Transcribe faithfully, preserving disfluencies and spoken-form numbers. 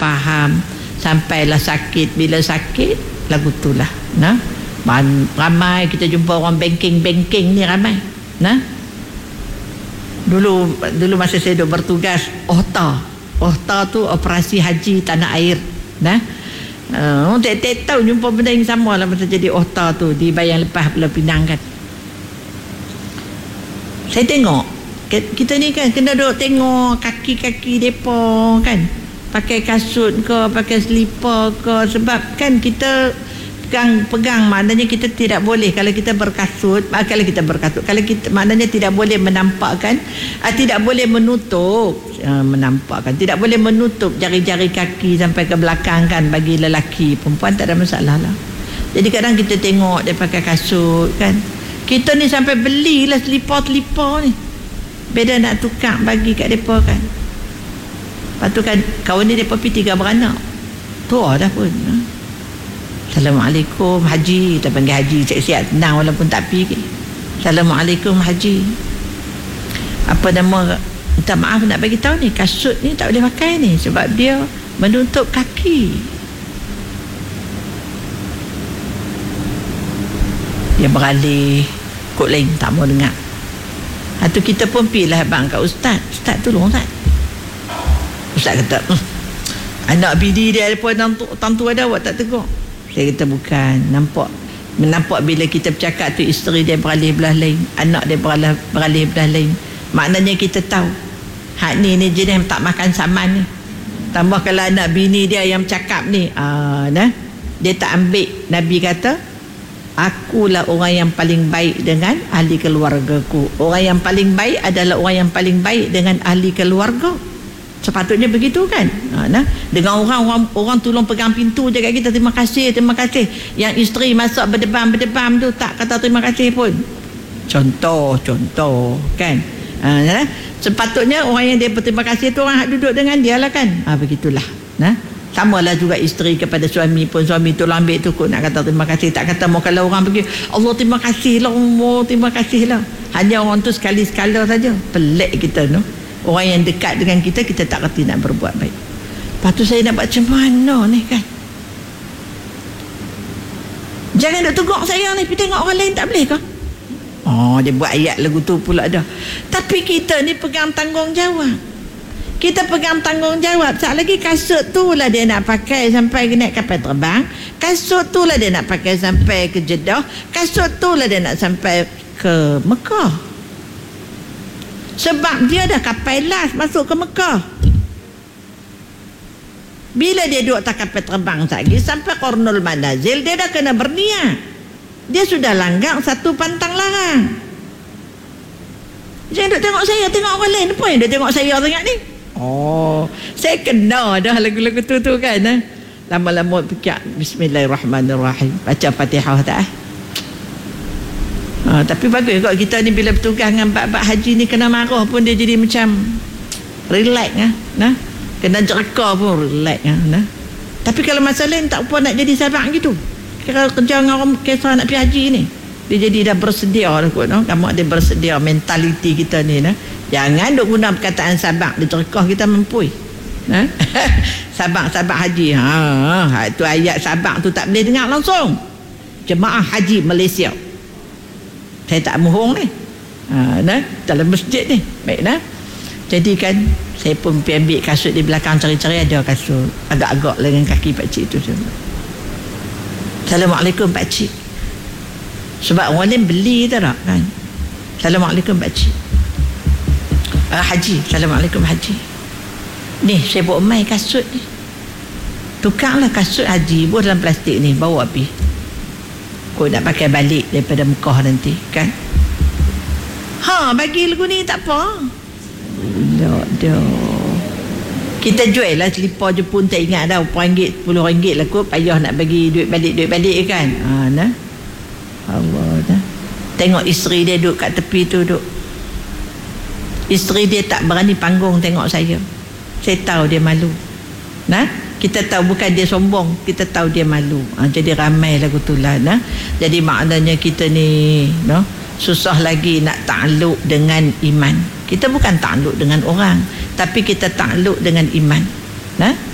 faham, sampailah sakit. Bila sakit, lagu itulah. Nah, ramai kita jumpa orang banking-banking ni ramai. Nah, dulu dulu masa saya duduk bertugas OHTA, OHTA tu operasi haji tanah air. Nah, uh, tak tahu jumpa benda yang sama lah masa jadi OHTA tu di Bayang Lepas Pulau Pinang kan. Saya tengok kita ni kan kena duduk tengok kaki-kaki depa kan, pakai kasut ke, pakai slipper ke, sebab kan kita pegang pegang maknanya kita tidak boleh kalau kita berkasut, kalau kita berkasut kalau kita maknanya tidak boleh menampakkan, tidak boleh menutup menampakkan tidak boleh menutup jari-jari kaki sampai ke belakang kan. Bagi lelaki, perempuan tak ada masalah lah. Jadi kadang kita tengok dia pakai kasut kan, kita ni sampai belilah slipper-slipper ni, beda nak tukar bagi kat mereka kan. Lepas tu kan kawan ni mereka pergi tiga beranak, tua dah pun. Assalamualaikum Haji, kita panggil Haji siap-siap tenang walaupun tak pergi. Assalamualaikum Haji, apa nama, minta maaf nak bagi tahu ni, kasut ni tak boleh pakai ni sebab dia menutup kaki. Dia beralih kod lain, tak mau dengar. Atau kita pun pergilah abang kat ustaz, ustaz tolong ustaz. Ustaz kata, hm, anak bini dia pun tantu, tantu ada awak tak tegur. Saya kata bukan, nampak menampak bila kita bercakap tu isteri dia beralih belah lain, anak dia beralih, beralih belah lain. Maknanya kita tahu hak ni ni jenis tak makan saman ni. Tambah kalau anak bini dia yang cakap ni, ah, nah, dia tak ambil. Nabi kata, akulah orang yang paling baik dengan ahli keluargaku. Orang yang paling baik adalah orang yang paling baik dengan ahli keluarga. Sepatutnya begitu kan. Ha, nah, dengan orang, orang orang tolong pegang pintu je kat kita, terima kasih, terima kasih. Yang isteri masuk berdebam-berdebam tu tak kata terima kasih pun. Contoh, contoh kan. Ha, nah, sepatutnya orang yang dia berterima kasih tu orang duduk dengan dia lah kan. Ha, begitulah. Nah, samalah juga isteri kepada suami pun, suami tu ambil tu kok nak kata terima kasih, tak kata mau. Kalau orang pergi, Allah terima kasih lah, Allah terima kasih lah, hanya orang tu sekali-sekala saja. Pelik kita tu, orang yang dekat dengan kita, kita tak kerti nak berbuat baik. Lepas tu saya nak buat macam mana ni kan. Jangan duk teguk saya ni, pergi tengok orang lain tak boleh ke? Oh, dia buat ayat lagu tu pula dah. Tapi kita ni pegang tanggungjawab. Kita pegang tanggungjawab. Sekali lagi kasut tu lah dia nak pakai sampai naik kapal terbang. Kasut tu lah dia nak pakai sampai ke Jeddah. Kasut tu lah dia nak sampai ke Mekah. Sebab dia dah kapal las masuk ke Mekah. Bila dia duduk tak kapal terbang lagi sampai Qornul Manazil, dia dah kena berniat. Dia sudah langgar satu pantang larang. Jangan duk tengok saya, tengok orang lain. Apa yang dia tengok saya sangat ni? Oh, saya kena dah lagu-lagu tu tu kan. Eh? Lama-lama fikir Bismillahirrahmanirrahim, baca Fatihah tak eh? Ha, tapi bagus kot kita ni bila bertugas dengan bab-bab haji ni, kena marah pun dia jadi macam relax ah, nah. Kena jerka pun relax ah, nah. Tapi kalau masa lain tak apa nak jadi sahabat gitu. Kira kerja dengan orang kisah nak pergi haji ni, dia jadi dah bersedia dah kot, no? Kamu ada bersedia mentaliti kita ni, nah. Jangan duk guna perkataan sabak, dia cerkah kita mempui. Ha? Sabak-sabak haji. Ha, ha, tu ayat sabak tu tak boleh dengar langsung. Jemaah Haji Malaysia. Saya tak mohong ni. Ha, nah, dalam masjid ni. Baik nah. Jadi kan saya pun pergi ambil kasut di belakang, cari-cari ada kasut. Agak-agak dengan kaki pak cik tu semua. Assalamualaikum pak cik. Sebab orang lain beli tak kan. Assalamualaikum pak cik. Uh, haji, Assalamualaikum Haji. Ni saya buat mai kasut ni. Tukarlah kasut haji, buat dalam plastik ni, bawa pergi. Kau nak pakai balik daripada Mekah nanti, kan? Ha, bagi lagu ni tak apa. Dah, dah. Kita jual lah selipar Jepun, tak ingat dah berapa ringgit, sepuluh ringgit lah kot, payah nak bagi duit balik, duit balik kan? Ha, nah. Allah dah. Tengok isteri dia duduk kat tepi tu duduk. Isteri dia tak berani panggung tengok saya. Saya tahu dia malu. Nah, kita tahu bukan dia sombong, kita tahu dia malu. Ha, jadi ramai lagu tu lah. Nah. Jadi maknanya kita ni, no, susah lagi nak takluk dengan iman. Kita bukan takluk dengan orang, tapi kita takluk dengan iman. Nah.